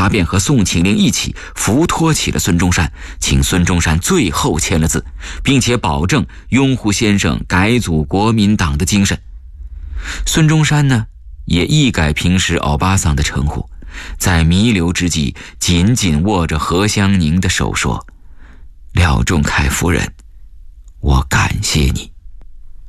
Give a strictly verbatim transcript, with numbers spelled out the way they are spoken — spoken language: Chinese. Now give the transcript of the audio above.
他便和宋庆龄一起扶托起了孙中山，请孙中山最后签了字，并且保证拥护先生改组国民党的精神。孙中山呢，也一改平时欧巴桑的称呼，在弥留之际紧紧握着何香凝的手说：“廖仲恺夫人，我感谢你。”